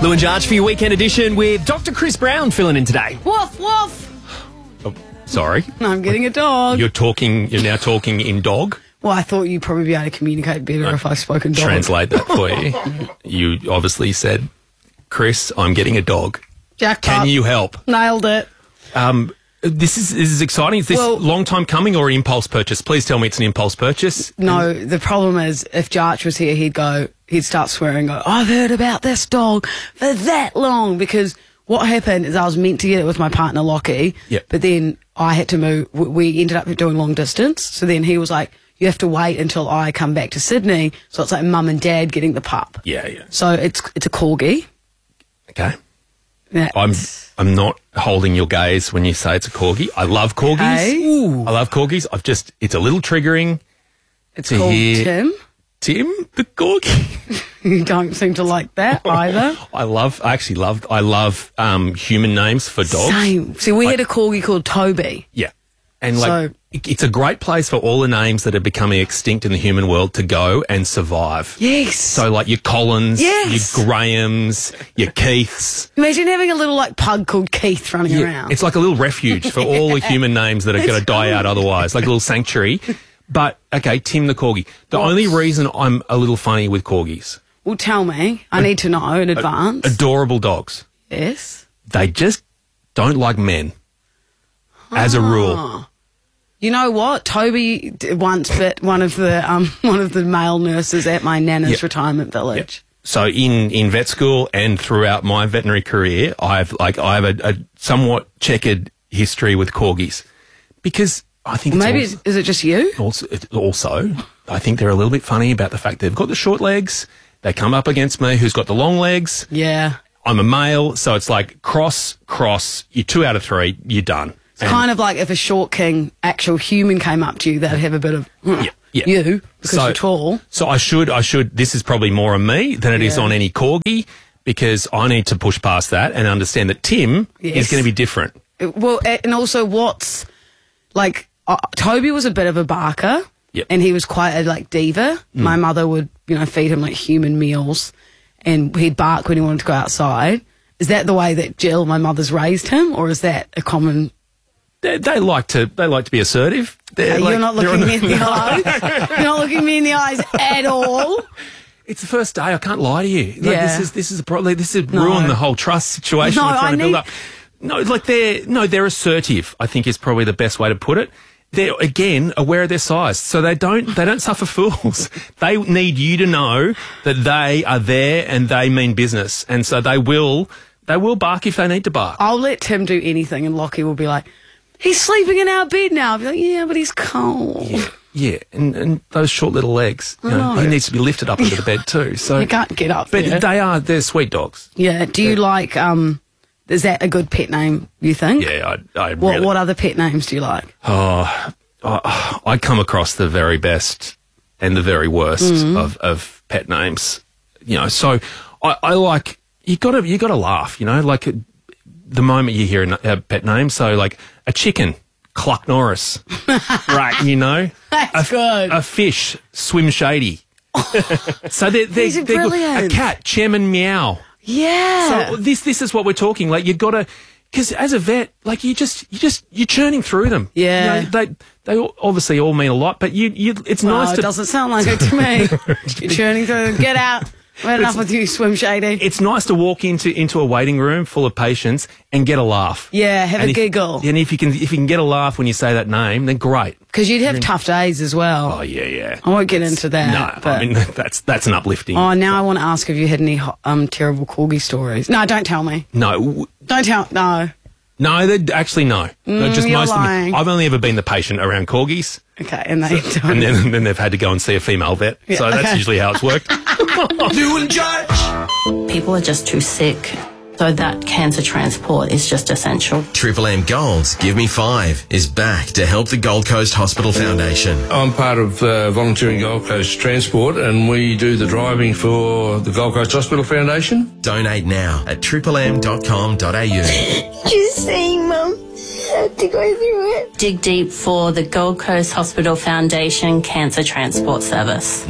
Lou and Jarge for your weekend edition with Dr. Chris Brown filling in today. Woof, woof. Oh, sorry. I'm getting a dog. You're now talking in dog? Well, I thought you'd probably be able to communicate better if I spoke in dog. Translate that for you. You obviously said, Chris, I'm getting a dog. Jackpot. Can you help? Nailed it. This is exciting. Is this long time coming or impulse purchase? Please tell me it's an impulse purchase. No, the problem is if Jarch was here, he'd start swearing and go, I've heard about this dog for that long. Because what happened is I was meant to get it with my partner, Lockie. Yep. But then I had to move. We ended up doing long distance. So then he was like, you have to wait until I come back to Sydney. So it's like mum and dad getting the pup. Yeah. So it's a corgi. Okay. That's- I'm not holding your gaze when you say it's a corgi. I love corgis. Okay. I love corgis. It's a little triggering. It's called Tim. Tim, the corgi. You don't seem to like that either. I love human names for dogs. Same. See, we had a corgi called Toby. Yeah. And it's a great place for all the names that are becoming extinct in the human world to go and survive. Yes. So like your Collins, Yes. your Grahams, your Keiths. Imagine having a little pug called Keith running around. It's like a little refuge for all the human names that are going to die out otherwise, like a little sanctuary. But, okay, Tim the Corgi. The only reason I'm a little funny with corgis. Well, tell me. I need to know in advance. Adorable dogs. Yes. They just don't like men, as a rule. You know what? Toby once bit one of the male nurses at my nana's retirement village. So in vet school and throughout my veterinary career, I have a somewhat checkered history with corgis because I think Is it just you? Also, I think they're a little bit funny about the fact they've got the short legs. They come up against me, who's got the long legs. Yeah. I'm a male, so it's like cross. You're 2 out of 3. You're done. It's kind of like if a short king, actual human, came up to you, they'd have a bit of you because you're tall. So I should. This is probably more on me than it is on any corgi because I need to push past that and understand that Tim is going to be different. Well, and also Toby was a bit of a barker. Yep. And he was quite a diva. My mother would, feed him human meals, and he'd bark when he wanted to go outside. Is that the way that Jill, my mother's, raised him, or is that a common? They like to be assertive. You're not looking me in the eyes. You're not looking me in the eyes at all. It's the first day. I can't lie to you. This is a problem. This has ruined the whole trust situation we're trying to build up. No, they're assertive, I think is probably the best way to put it. They're, again, aware of their size, so they don't suffer fools. They need you to know that they are there and they mean business, and so they will bark if they need to bark. I'll let Tim do anything, and Lockie will be like, he's sleeping in our bed now. I'll be like, yeah, but he's cold. Yeah, and those short little legs, he needs to be lifted up into the bed too. So you can't get up. But they're sweet dogs. Yeah. Do you like? Is that a good pet name, you think? Yeah, What other pet names do you like? I come across the very best and the very worst of pet names. So I like you got to laugh. Like the moment you hear a pet name. So like a chicken, Cluck Norris, right? That's good. A fish, Swim Shady. So they're brilliant. A cat, Chairman Meow. Yeah. So this is what we're talking. Like you've got to, because as a vet, like you're churning through them. Yeah. They obviously all mean a lot, but it's nice to. It doesn't sound like it to me. You're churning through them. Get out. I've had enough with you, Swim Shady. It's nice to walk into a waiting room full of patients and get a laugh. Yeah, have a giggle. And if you can get a laugh when you say that name, then great. Because you'd have tough days as well. Oh yeah. I won't get into that. No, but... I mean that's an uplifting. Oh, now I want to ask if you had any terrible corgi stories. No, don't tell me. No. Don't tell. No. No, actually no. Just you're most lying. of them. I've only ever been the patient around corgis. Okay, and they don't. And then they've had to go and see a female vet. Yeah, so that's usually how it's worked. Lou and Jarge. People are just too sick. So that cancer transport is just essential. Triple M Gold's Give Me 5 is back to help the Gold Coast Hospital Foundation. I'm part of Volunteering Gold Coast Transport, and we do the driving for the Gold Coast Hospital Foundation. Donate now at triplem.com.au. Just saying, Mum. had to go through it. Dig deep for the Gold Coast Hospital Foundation Cancer Transport Service.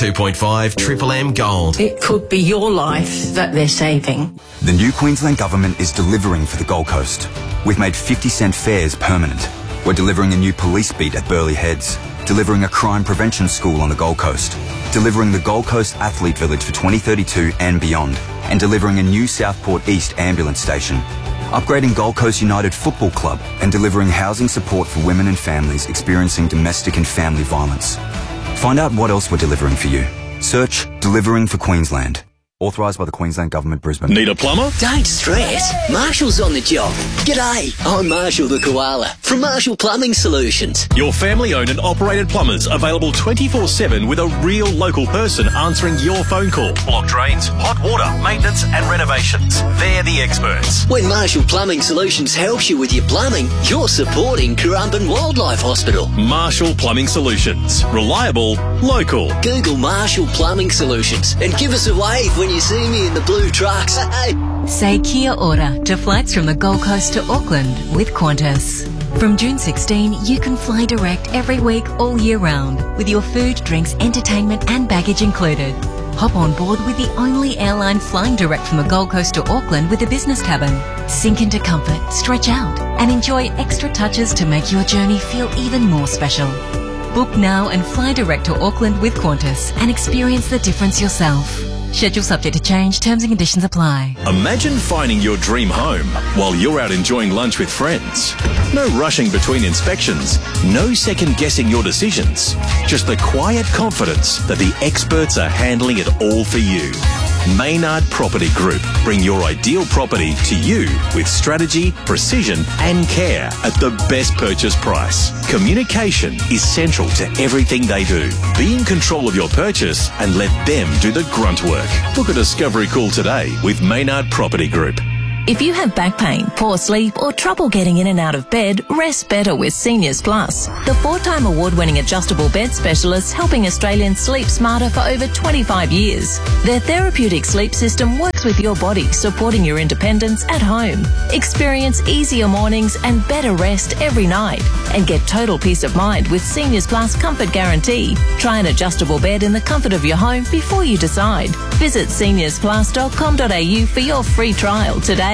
92.5 Triple M Gold. It could be your life that they're saving. The new Queensland Government is delivering for the Gold Coast. We've made 50-cent fares permanent. We're delivering a new police beat at Burleigh Heads, delivering a crime prevention school on the Gold Coast, delivering the Gold Coast Athlete Village for 2032 and beyond, and delivering a new Southport East ambulance station, upgrading Gold Coast United Football Club and delivering housing support for women and families experiencing domestic and family violence. Find out what else we're delivering for you. Search Delivering for Queensland. Authorised by the Queensland Government, Brisbane. Need a plumber? Don't stress. Marshall's on the job. G'day, I'm Marshall the Koala from Marshall Plumbing Solutions. Your family-owned and operated plumbers available 24/7 with a real local person answering your phone call. Block drains, hot water, maintenance and renovations. They're the experts. When Marshall Plumbing Solutions helps you with your plumbing, you're supporting Currumbin Wildlife Hospital. Marshall Plumbing Solutions. Reliable, local. Google Marshall Plumbing Solutions and give us a wave when you see me in the blue trucks. Say kia ora to flights from the Gold Coast to Auckland with Qantas. From June 16, you can fly direct every week all year round with your food, drinks, entertainment and baggage included. Hop on board with the only airline flying direct from the Gold Coast to Auckland with a business cabin. Sink into comfort, stretch out and enjoy extra touches to make your journey feel even more special. Book now and fly direct to Auckland with Qantas and experience the difference yourself. Schedule subject to change. Terms and conditions apply. Imagine finding your dream home while you're out enjoying lunch with friends. No rushing between inspections. No second guessing your decisions. Just the quiet confidence that the experts are handling it all for you. Maynard Property Group bring your ideal property to you with strategy, precision and care at the best purchase price. Communication is central to everything they do. Be in control of your purchase and let them do the grunt work. Book a discovery call today with Maynard Property Group. If you have back pain, poor sleep or trouble getting in and out of bed, rest better with Seniors Plus. The 4-time award-winning adjustable bed specialists helping Australians sleep smarter for over 25 years. Their therapeutic sleep system works with your body, supporting your independence at home. Experience easier mornings and better rest every night. And get total peace of mind with Seniors Plus Comfort Guarantee. Try an adjustable bed in the comfort of your home before you decide. Visit seniorsplus.com.au for your free trial today.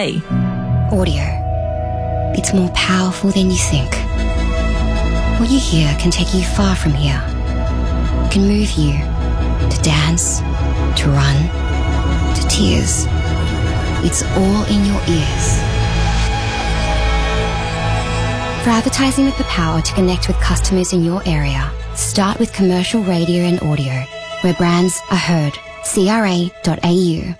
Audio. It's more powerful than you think. What you hear can take you far from here. It can move you to dance, to run, to tears. It's all in your ears. For advertising with the power to connect with customers in your area, start with commercial radio and audio, where brands are heard. CRA.au.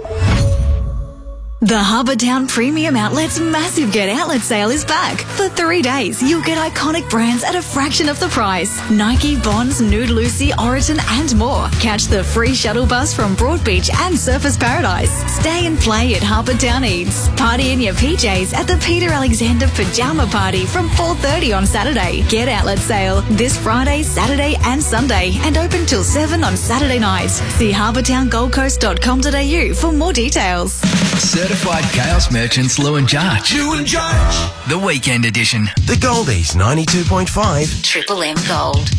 The Harbour Town Premium Outlets Massive Get Outlet Sale is back. For 3 days, you'll get iconic brands at a fraction of the price. Nike, Bonds, Nude Lucy, Oroton and more. Catch the free shuttle bus from Broadbeach and Surfers Paradise. Stay and play at Harbour Town Eats. Party in your PJs at the Peter Alexander Pajama Party from 4:30 on Saturday. Get Outlet Sale this Friday, Saturday and Sunday and open till 7 on Saturday night. See harbourtowngoldcoast.com.au for more details. Certified Chaos Merchants Lou and Judge. The Weekend Edition. The Goldies 92.5 Triple M Gold.